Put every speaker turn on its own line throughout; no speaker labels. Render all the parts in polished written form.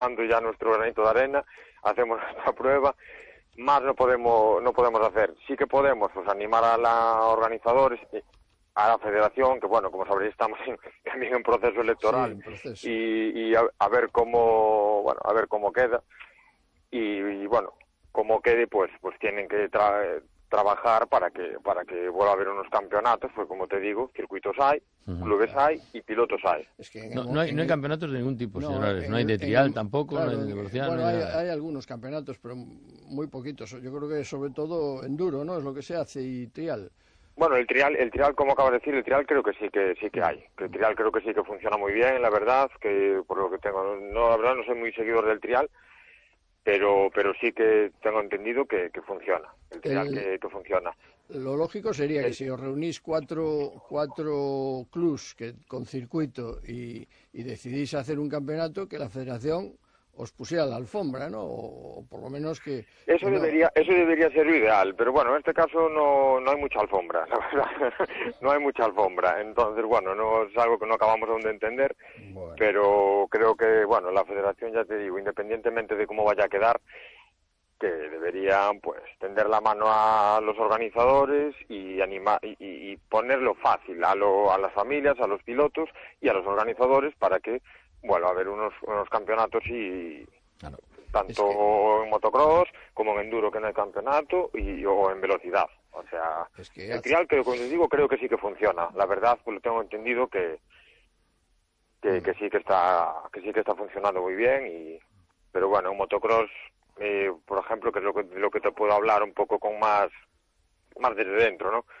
dando ya nuestro granito de arena, hacemos esta prueba, más no podemos hacer. Sí que podemos pues animar a los organizadores, a la federación, que bueno, como sabréis estamos también en proceso electoral, y a ver cómo queda, y bueno, como quede pues tienen que trabajar para que vuelva a haber unos campeonatos, pues como te digo, circuitos hay, clubes hay y pilotos hay.
Es que
no hay campeonatos de ningún tipo, señores. No hay de trial tampoco, claro, no hay de velocidad.
Bueno, hay algunos campeonatos, pero muy poquitos. Yo creo que sobre todo enduro, ¿no? Es lo que se hace, y trial.
Bueno, el trial, como acabas de decir, el trial creo que sí que hay. Que el trial creo que sí que funciona muy bien, la verdad, que por lo que tengo, la verdad no soy muy seguidor del trial, pero sí que tengo entendido que funciona, el trial que funciona.
Lo lógico sería que si os reunís cuatro clubs con circuito y decidís hacer un campeonato, que la federación os pusiera la alfombra, ¿no? O por lo menos que...
Eso debería ser lo ideal, pero bueno, en este caso no hay mucha alfombra, la verdad. No hay mucha alfombra, entonces bueno, no es algo que no acabamos aún de entender, bueno. Pero creo que, bueno, la federación, ya te digo, independientemente de cómo vaya a quedar, que deberían pues tender la mano a los organizadores y animar y ponerlo fácil a las familias, a los pilotos y a los organizadores para que a haber unos campeonatos y claro. Tanto en motocross como en enduro, que no hay campeonato, o en velocidad. O sea, el trial, como les digo, creo que sí que funciona. La verdad, pues lo tengo entendido que sí que está funcionando muy bien, pero bueno, en motocross, por ejemplo, que es lo que te puedo hablar un poco con más desde dentro, ¿no?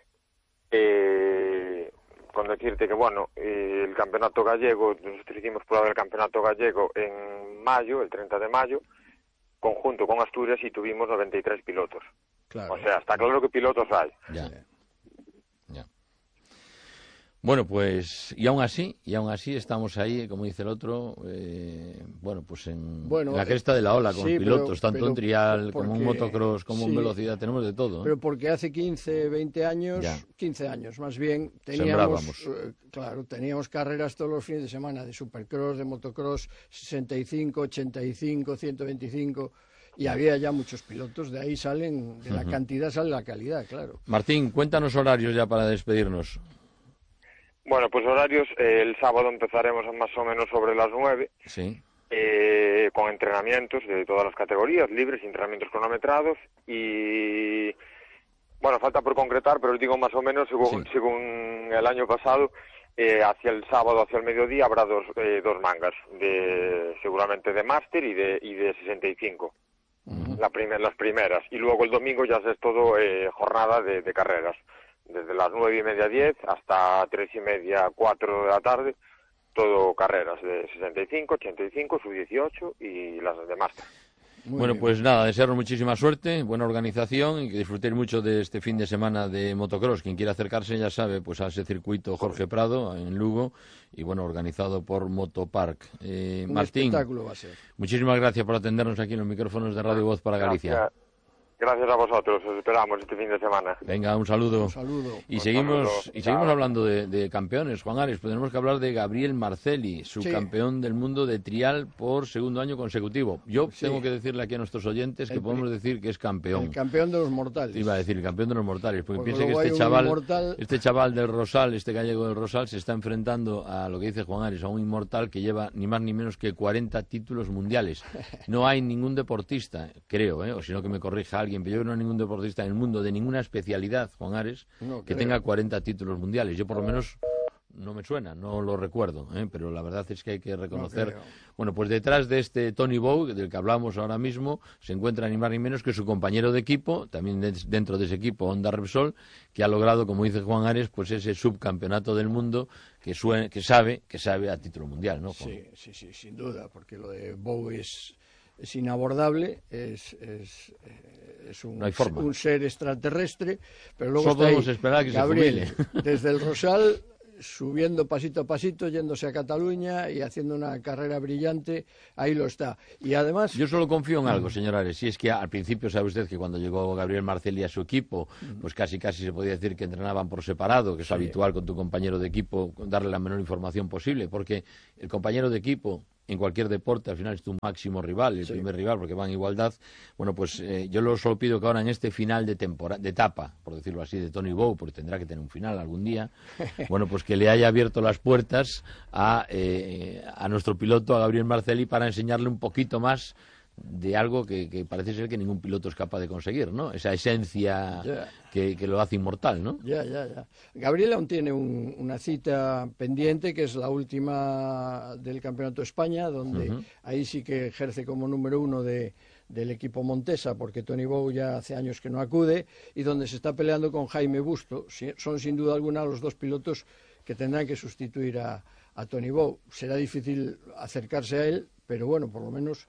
Con decirte que, bueno, el campeonato gallego, nosotros hicimos prueba del campeonato gallego en mayo, el 30 de mayo, conjunto con Asturias, y tuvimos 93 pilotos. Claro. O sea, está claro que pilotos hay.
Ya. Bueno, pues, y aún así estamos ahí, como dice el otro, pues en la cresta de la ola, con pilotos, tanto en trial, como en motocross, como en velocidad, tenemos de todo.
Pero porque hace 15, 20 años, 15 años más bien, teníamos carreras todos los fines de semana, de supercross, de motocross, 65, 85, 125... Y había ya muchos pilotos, de ahí de la cantidad sale la calidad, claro.
Martín, cuéntanos horarios ya para despedirnos.
Bueno, pues horarios, el sábado empezaremos más o menos sobre las 9,
sí.
Con entrenamientos de todas las categorías, libres y entrenamientos cronometrados, y bueno, falta por concretar, pero os digo más o menos, según el año pasado, hacia el sábado, hacia el mediodía, habrá dos mangas, seguramente de máster y de 65. Las primeras, y luego el domingo ya es todo jornada de carreras, desde las 9:30, 10 hasta 3:30, 4 de la tarde, todo carreras de 65, 85, sub-18 y las de máster.
Bueno, pues nada, desearos muchísima suerte, buena organización, y que disfrutéis mucho de este fin de semana de motocross. Quien quiera acercarse ya sabe, pues a ese circuito Jorge Prado en Lugo, y bueno, organizado por Motopark. Martín,
espectáculo va a ser.
Muchísimas gracias por atendernos aquí en los micrófonos de Radio Voz para Galicia.
Gracias a vosotros, os esperamos este fin de semana.
Venga, un saludo.
Y
seguimos hablando de campeones, Juan Ares. Pues tenemos que hablar de Gabriel Marcelli, subcampeón del mundo de trial por segundo año consecutivo. Yo tengo que decirle aquí a nuestros oyentes que podemos decir que es campeón.
El campeón de los mortales.
Iba a decir el campeón de los mortales, porque piense que este chaval del Rosal, este gallego del Rosal, se está enfrentando a lo que dice Juan Ares, a un inmortal que lleva ni más ni menos que 40 títulos mundiales. No hay ningún deportista, creo, o si no que me corrija alguien, pero yo no hay ningún deportista en el mundo de ninguna especialidad, Juan Ares, que tenga 40 títulos mundiales. Yo por lo menos no me suena, no lo recuerdo, pero la verdad es que hay que reconocer... Bueno, pues detrás de este Tony Bow, del que hablamos ahora mismo, se encuentra ni más ni menos que su compañero de equipo, también dentro de ese equipo, Honda Repsol, que ha logrado, como dice Juan Ares, pues ese subcampeonato del mundo que sabe a título mundial, ¿no, Juan?
Sí, sin duda, porque lo de Bow es inabordable, es un ser extraterrestre, pero luego
solo podemos esperar que
Gabriel,
se jubile.
Desde el Rosal, subiendo pasito a pasito, yéndose a Cataluña y haciendo una carrera brillante, ahí lo está. Y además...
Yo solo confío en algo, señor Ares, y es que al principio sabe usted que cuando llegó Gabriel Marcelli a su equipo, pues casi se podía decir que entrenaban por separado, que es habitual con tu compañero de equipo darle la menor información posible, porque el compañero de equipo en cualquier deporte al final es tu máximo rival, el primer rival, porque van en igualdad. Bueno, pues yo solo pido que ahora en este final de etapa, por decirlo así, de Tony Bow, porque tendrá que tener un final algún día, bueno, pues que le haya abierto las puertas a nuestro piloto, a Gabriel Marcelli, para enseñarle un poquito más de algo que parece ser que ningún piloto es capaz de conseguir, ¿no? Esa esencia que lo hace inmortal, ¿no?
Ya. Gabriel aún tiene una cita pendiente, que es la última del Campeonato de España, donde ahí sí que ejerce como número 1 del equipo Montesa, porque Tony Bow ya hace años que no acude, y donde se está peleando con Jaime Busto. Son sin duda alguna los dos pilotos que tendrán que sustituir a Tony Bow. Será difícil acercarse a él, pero bueno, por lo menos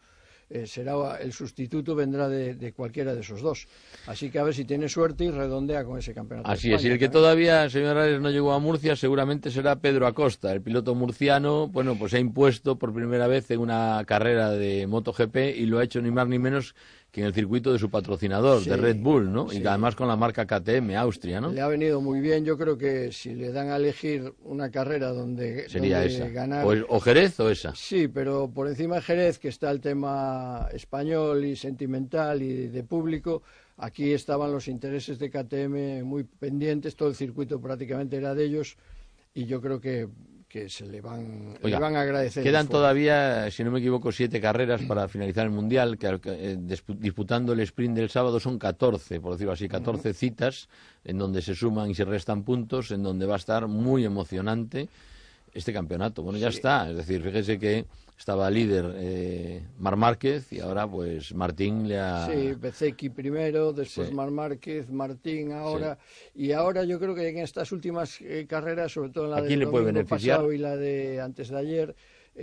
será el sustituto, vendrá de cualquiera de esos dos. Así que a ver si tiene suerte y redondea con ese campeonato.
Así es, y el que todavía, señor Ares, no llegó a Murcia seguramente será Pedro Acosta, el piloto murciano. Bueno, pues se ha impuesto por primera vez en una carrera de MotoGP y lo ha hecho ni más ni menos que en el circuito de su patrocinador, de Red Bull, ¿no? Sí. Y además con la marca KTM, Austria, ¿no?
Le ha venido muy bien. Yo creo que si le dan a elegir una carrera donde
esa.
Ganar...
¿O Jerez o esa?
Sí, pero por encima de Jerez, que está el tema español y sentimental y de público, aquí estaban los intereses de KTM muy pendientes, todo el circuito prácticamente era de ellos, y yo creo que se le van a agradecer.
Quedan todavía, si no me equivoco, 7 carreras para finalizar el Mundial, que disputando el sprint del sábado son 14, por decirlo así, 14 citas, en donde se suman y se restan puntos, en donde va a estar muy emocionante este campeonato. Bueno, ya está, es decir, fíjese que estaba líder Marc Márquez y ahora pues Martín le ha...
Sí, Bezzecchi primero, después Marc Márquez, Martín ahora, y ahora yo creo que en estas últimas carreras, sobre todo en la del domingo pasado y la de antes de ayer,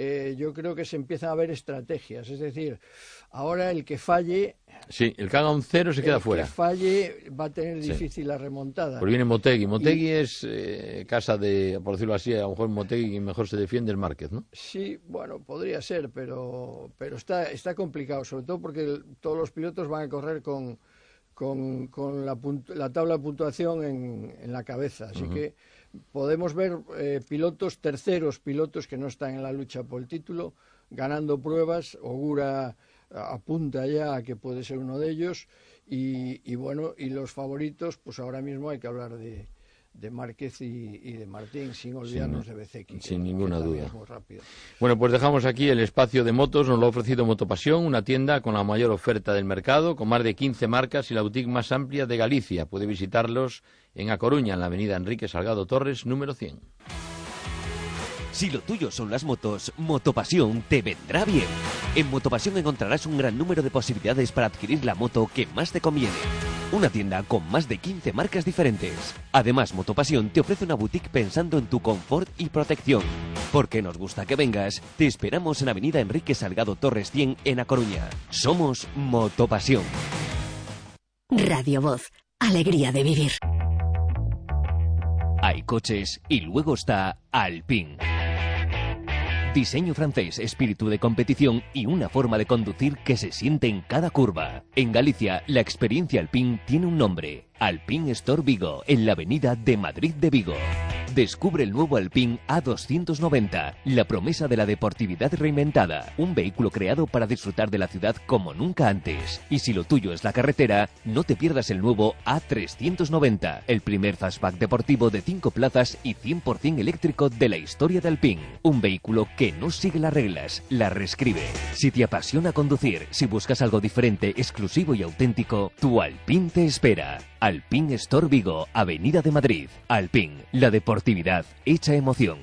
yo creo que se empiezan a ver estrategias, es decir, ahora el que falle...
Sí, el que haga un 0 se queda fuera.
El que falle va a tener difícil la remontada.
Pues viene Motegi. Motegi es casa de, por decirlo así, a lo mejor Motegi mejor se defiende el Márquez, ¿no?
Sí, bueno, podría ser, pero está complicado, sobre todo porque todos los pilotos van a correr con la tabla de puntuación en la cabeza, así que podemos ver pilotos terceros, pilotos que no están en la lucha por el título, ganando pruebas. Ogura apunta ya a que puede ser uno de ellos, y bueno, y los favoritos, pues ahora mismo hay que hablar de Márquez y de Martín, sin olvidarnos de Bezzecchi.
Sin ninguna duda. Bueno, pues dejamos aquí el espacio de motos. Nos lo ha ofrecido Motopasión, una tienda con la mayor oferta del mercado, con más de 15 marcas y la boutique más amplia de Galicia. Puede visitarlos en A Coruña, en la avenida Enrique Salgado Torres, número 100.
Si lo tuyo son las motos, Motopasión te vendrá bien. En Motopasión encontrarás un gran número de posibilidades para adquirir la moto que más te conviene. Una tienda con más de 15 marcas diferentes. Además, Motopasión te ofrece una boutique pensando en tu confort y protección. Porque nos gusta que vengas, te esperamos en Avenida Enrique Salgado Torres 100 en A Coruña. Somos Motopasión.
Radio Voz, alegría de vivir.
Hay coches y luego está Alpine. Diseño francés, espíritu de competición y una forma de conducir que se siente en cada curva. En Galicia, la experiencia Alpine tiene un nombre. Alpine Store Vigo, en la avenida de Madrid de Vigo. Descubre el nuevo Alpine A290, la promesa de la deportividad reinventada. Un vehículo creado para disfrutar de la ciudad como nunca antes. Y si lo tuyo es la carretera, no te pierdas el nuevo A390, el primer fastback deportivo de 5 plazas y 100% eléctrico de la historia de Alpine. Un vehículo que no sigue las reglas, las reescribe. Si te apasiona conducir, si buscas algo diferente, exclusivo y auténtico, tu Alpine te espera. Alpine Store Vigo, Avenida de Madrid. Alpine, la deportividad hecha emoción.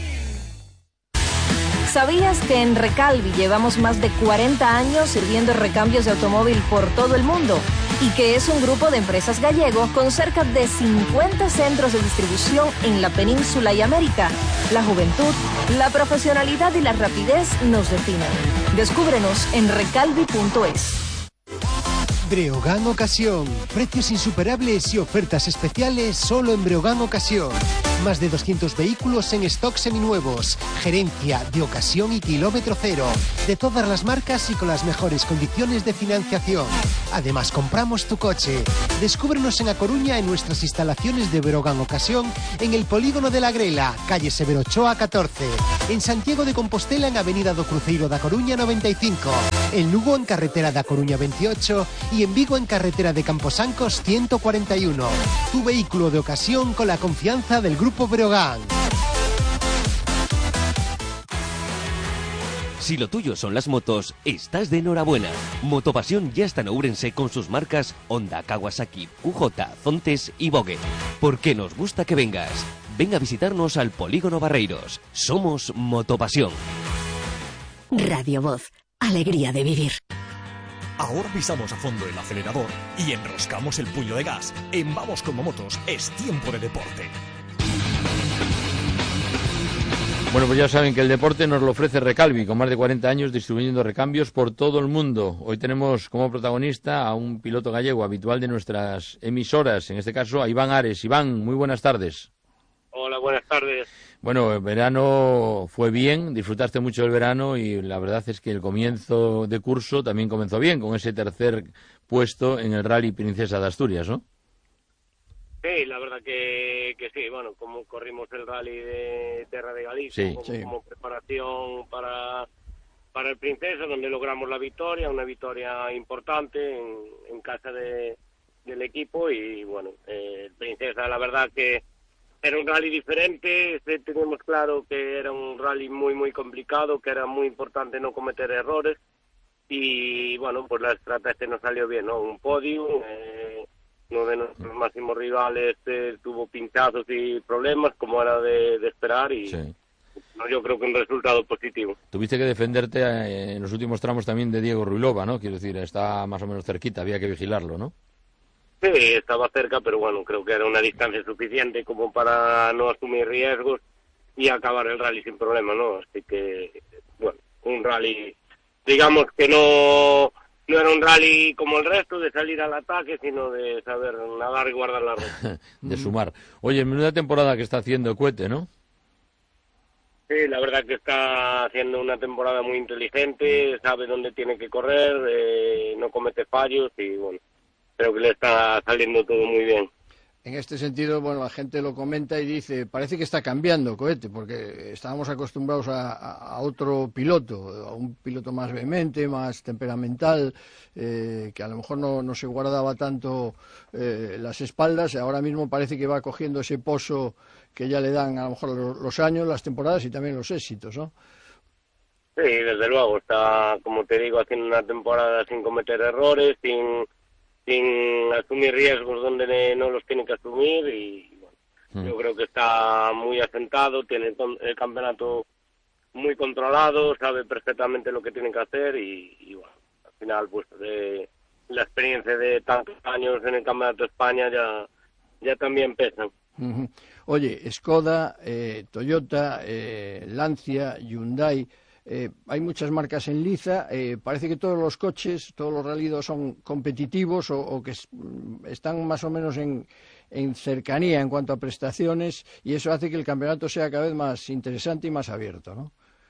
¿Sabías que en Recalvi llevamos más de 40 años sirviendo recambios de automóvil por todo el mundo? Y que es un grupo de empresas gallego con cerca de 50 centros de distribución en la península y América. La juventud, la profesionalidad y la rapidez nos definen. Descúbrenos en recalvi.es.
Breogán Ocasión. Precios insuperables y ofertas especiales solo en Breogán Ocasión. Más de 200 vehículos en stock seminuevos. Gerencia de ocasión y kilómetro cero. De todas las marcas y con las mejores condiciones de financiación. Además, compramos tu coche. Descúbrenos en A Coruña en nuestras instalaciones de Breogán Ocasión en el Polígono de la Grela, calle Severo Ochoa 14. En Santiago de Compostela en Avenida do Cruceiro da Coruña 95. En Lugo en carretera da Coruña 28 y en Vigo en carretera de Camposancos 141. Tu vehículo de ocasión con la confianza del Grupo Breogán.
Si lo tuyo son las motos, estás de enhorabuena. Motopasión ya está en Ourense con sus marcas Honda, Kawasaki, QJ, Zontes y Vogue. Porque nos gusta que vengas. Ven a visitarnos al Polígono Barreiros. Somos Motopasión.
Radio Voz. Alegría de vivir.
Ahora pisamos a fondo el acelerador y enroscamos el puño de gas. En Vamos como Motos es tiempo de deporte.
Bueno, pues ya saben que el deporte nos lo ofrece Recalvi, con más de 40 años distribuyendo recambios por todo el mundo. Hoy tenemos como protagonista a un piloto gallego habitual de nuestras emisoras, en este caso a Iván Ares. Iván, muy buenas tardes.
Hola, buenas tardes.
Bueno, el verano fue bien, disfrutaste mucho del verano y la verdad es que el comienzo de curso también comenzó bien, con ese tercer puesto en el Rally Princesa de Asturias, ¿no?
Sí, la verdad que sí, bueno, como corrimos el Rally de Terra de Galicia,
sí,
como preparación para el Princesa, donde logramos la victoria, una victoria importante en casa del equipo y bueno, el Princesa la verdad que era un rally diferente, teníamos claro que era un rally muy muy complicado, que era muy importante no cometer errores y bueno, pues la estrategia nos salió bien, ¿no? Un podio, uno de nuestros máximos rivales tuvo pinchazos y problemas, como era de esperar y
sí.
No, yo creo que un resultado positivo.
Tuviste que defenderte en los últimos tramos también de Diego Ruilova, ¿no? Quiero decir, está más o menos cerquita, había que vigilarlo, ¿no?
Sí, estaba cerca, pero bueno, creo que era una distancia suficiente como para no asumir riesgos y acabar el rally sin problema, ¿no? Así que, bueno, un rally, digamos que no era un rally como el resto, de salir al ataque, sino de saber nadar y guardar la red.
De sumar. Oye, menuda temporada que está haciendo el Cohete, ¿no?
Sí, la verdad que está haciendo una temporada muy inteligente, sabe dónde tiene que correr, no comete fallos y bueno, creo que le está saliendo todo muy bien.
En este sentido, bueno, la gente lo comenta y dice, parece que está cambiando Cohete, porque estábamos acostumbrados a otro piloto, a un piloto más vehemente, más temperamental, que a lo mejor no se guardaba tanto las espaldas, y ahora mismo parece que va cogiendo ese pozo que ya le dan a lo mejor los años, las temporadas y también los éxitos, ¿no?
Sí, desde luego, está, como te digo, haciendo una temporada sin cometer errores, sin asumir riesgos donde no los tiene que asumir y bueno, yo creo que está muy asentado, tiene el campeonato muy controlado, sabe perfectamente lo que tiene que hacer y bueno, al final pues la experiencia de tantos años en el Campeonato de España ya también pesa.
Uh-huh. Oye, Skoda, Toyota, Lancia, Hyundai, hay muchas marcas en liza, parece que todos los coches, todos los rallyes son competitivos o que están más o menos en cercanía en cuanto a prestaciones y eso hace que el campeonato sea cada vez más interesante y más abierto, ¿no?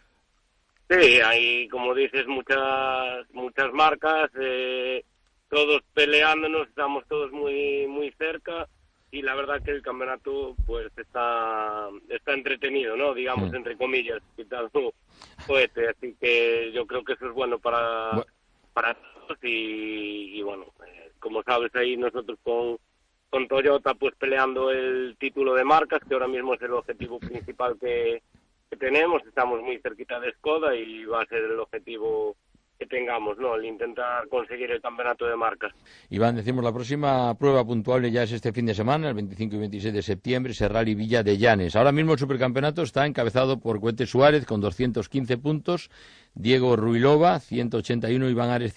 Sí, hay, como dices, muchas marcas, todos peleándonos, estamos todos muy muy cerca y la verdad que el campeonato pues está entretenido, ¿no? Digamos, entre comillas, quitando Cohete, así que yo creo que eso es bueno para todos y bueno, como sabes ahí nosotros con Toyota pues peleando el título de marcas, que ahora mismo es el objetivo principal que tenemos, estamos muy cerquita de Skoda y va a ser el objetivo que tengamos, ¿no? El intentar conseguir el campeonato de marcas.
Iván, decimos, la próxima prueba puntuable ya es este fin de semana, el 25 y 26 de septiembre, ese Rally Villa de Llanes. Ahora mismo el supercampeonato está encabezado por Cohete Suárez con 215 puntos, Diego Ruilova 181, Iván Ares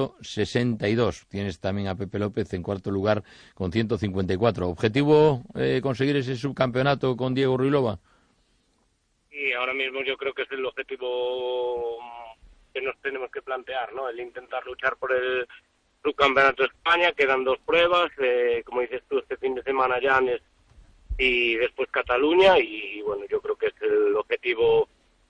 162. Tienes también a Pepe López en cuarto lugar con 154. ¿Objetivo conseguir ese subcampeonato con Diego Ruilova?
Sí, ahora mismo yo creo que es el objetivo que nos tenemos que plantear, ¿no? El intentar luchar por subcampeonato de España, quedan 2 pruebas, como dices tú, este fin de semana Llanes y después Cataluña, y bueno, yo creo que es el objetivo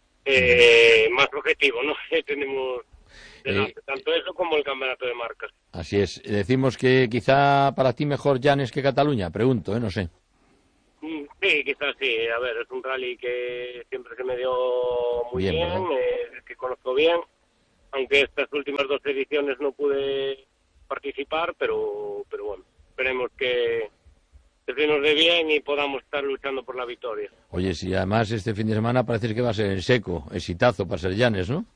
más objetivo, ¿no? Tenemos delante, tanto eso como el campeonato de marcas.
Así es. Decimos que quizá para ti mejor Llanes que Cataluña, pregunto, no sé.
Sí, quizás sí. A ver, es un rally que siempre se me dio muy bien, que conozco bien, aunque estas últimas 2 ediciones no pude participar, pero bueno, esperemos que se nos dé bien y podamos estar luchando por la victoria.
Oye, si además este fin de semana parece que va a ser en seco, exitazo para ser Llanes, ¿no?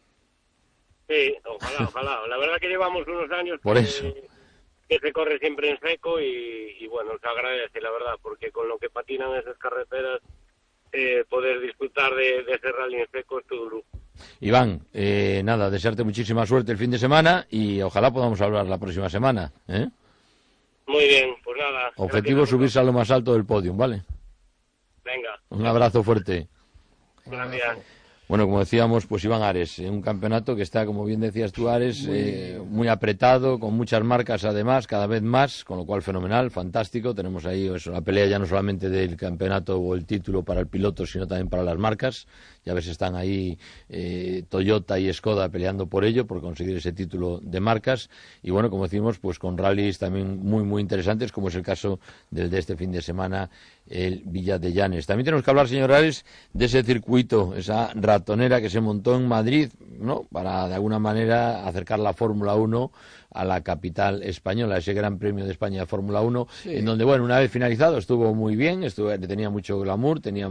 Sí, ojalá. La verdad que llevamos unos años
por eso
que se corre siempre en seco y bueno, se agradece, la verdad, porque con lo que patinan esas carreteras, poder disfrutar de ese rally en seco es todo lujo.
Iván, nada, desearte muchísima suerte el fin de semana y ojalá podamos hablar la próxima semana, ¿eh?
Muy bien, pues nada.
Objetivo subirse a lo más alto del podio, ¿vale?
Venga.
Un abrazo fuerte.
Gracias.
Bueno, como decíamos, pues Iván Ares, un campeonato que está, como bien decías tú, Ares, muy apretado, con muchas marcas además, cada vez más, con lo cual fenomenal, fantástico. Tenemos ahí eso, la pelea ya no solamente del campeonato o el título para el piloto, sino también para las marcas. Ya ves, están ahí Toyota y Skoda peleando por ello, por conseguir ese título de marcas. Y bueno, como decimos, pues con rallies también muy, muy interesantes, como es el caso del de este fin de semana, el Villa de Llanes. También tenemos que hablar, señor Ares, de ese circuito, esa ratonera que se montó en Madrid, ¿no?, para de alguna manera acercar la Fórmula 1 a la capital española, ese Gran Premio de España de Fórmula 1, sí, en donde, bueno, una vez finalizado estuvo muy bien, tenía mucho glamour, tenía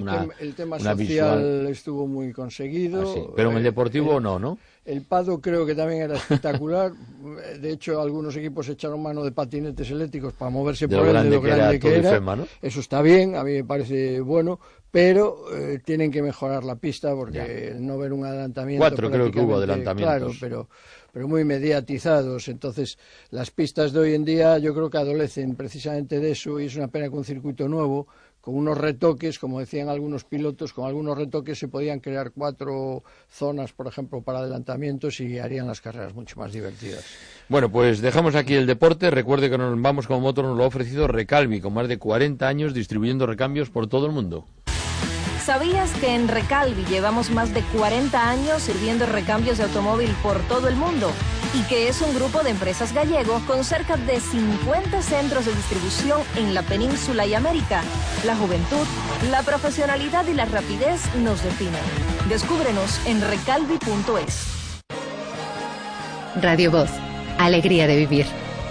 el tema
una
social
visual
estuvo muy conseguido.
Sí, pero en el deportivo no.
El paddock creo que también era espectacular. De hecho, algunos equipos echaron mano de patinetes eléctricos para moverse por él, de lo grande que era.
FEMA, ¿no?
Eso está bien, a mí me parece bueno, pero tienen que mejorar la pista porque no ver un adelantamiento.
4 creo que hubo adelantamientos.
Claro, pero muy mediatizados. Entonces, las pistas de hoy en día yo creo que adolecen precisamente de eso, y es una pena que un circuito nuevo, con unos retoques, como decían algunos pilotos, con algunos retoques se podían crear 4 zonas, por ejemplo, para adelantamientos, y harían las carreras mucho más divertidas.
Bueno, pues dejamos aquí el deporte. Recuerde que nos vamos como motor, nos lo ha ofrecido Recalvi, con más de 40 años distribuyendo recambios por todo el mundo.
¿Sabías que en Recalvi llevamos más de 40 años sirviendo recambios de automóvil por todo el mundo? Y que es un grupo de empresas gallego con cerca de 50 centros de distribución en la península y América. La juventud, la profesionalidad y la rapidez nos definen. Descúbrenos en recalvi.es.
Radio Voz, alegría de vivir.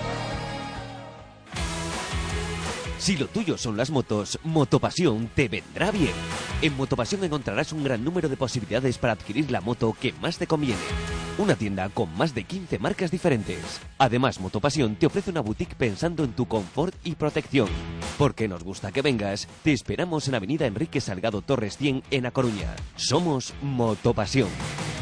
Si lo tuyo son las motos, Motopasión te vendrá bien. En Motopasión encontrarás un gran número de posibilidades para adquirir la moto que más te conviene. Una tienda con más de 15 marcas diferentes. Además, Motopasión te ofrece una boutique pensando en tu confort y protección. Porque nos gusta que vengas, te esperamos en Avenida Enrique Salgado Torres 100 en A Coruña. Somos Motopasión.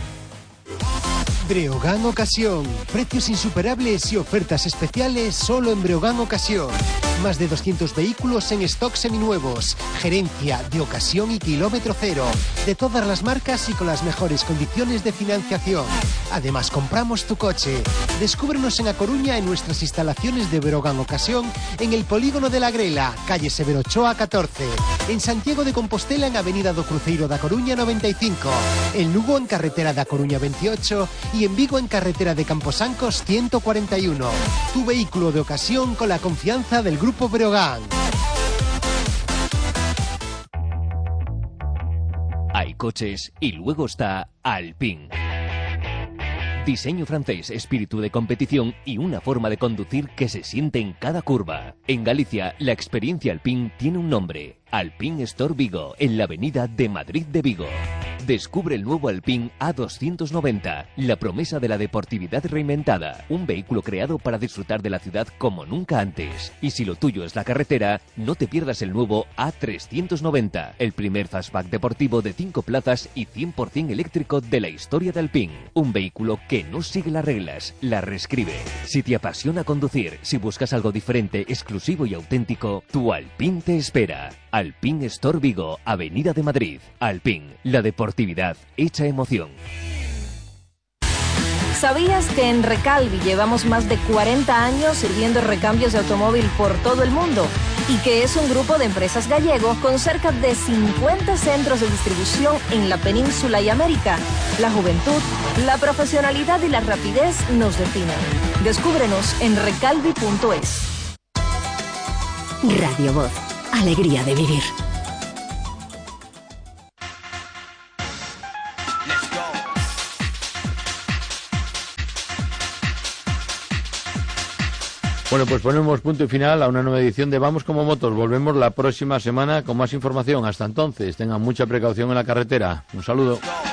Breogán Ocasión. Precios insuperables y ofertas especiales solo en Breogán Ocasión. Más de 200 vehículos en stock seminuevos. Gerencia de ocasión y kilómetro cero. De todas las marcas y con las mejores condiciones de financiación. Además, compramos tu coche. Descúbrenos en A Coruña en nuestras instalaciones de Breogán Ocasión, en el Polígono de la Grela, calle Severo Ochoa 14. En Santiago de Compostela en Avenida do Cruceiro da Coruña 95. En Lugo en carretera da Coruña 28 y en Vigo en carretera de Camposancos 141. Tu vehículo de ocasión con la confianza del Grupo Breogán.
Hay coches y luego está Alpine. Diseño francés, espíritu de competición y una forma de conducir que se siente en cada curva. En Galicia, la experiencia Alpine tiene un nombre: Alpine Store Vigo, en la avenida de Madrid de Vigo. Descubre el nuevo Alpine A290, la promesa de la deportividad reinventada. Un vehículo creado para disfrutar de la ciudad como nunca antes. Y si lo tuyo es la carretera, no te pierdas el nuevo A390, el primer fastback deportivo de 5 plazas y 100% eléctrico de la historia de Alpine. Un vehículo que no sigue las reglas, las reescribe. Si te apasiona conducir, si buscas algo diferente, exclusivo y auténtico, tu Alpine te espera. Alpine Store Vigo, Avenida de Madrid. Alpine, la deportividad hecha emoción.
¿Sabías que en Recalvi llevamos más de 40 años sirviendo recambios de automóvil por todo el mundo? Y que es un grupo de empresas gallego con cerca de 50 centros de distribución en la península y América. La juventud, la profesionalidad y la rapidez nos definen. Descúbrenos en recalvi.es.
Radio Voz, alegría de vivir.
Bueno, pues ponemos punto y final a una nueva edición de Vamos como Motos. Volvemos la próxima semana con más información. Hasta entonces, tengan mucha precaución en la carretera. Un saludo.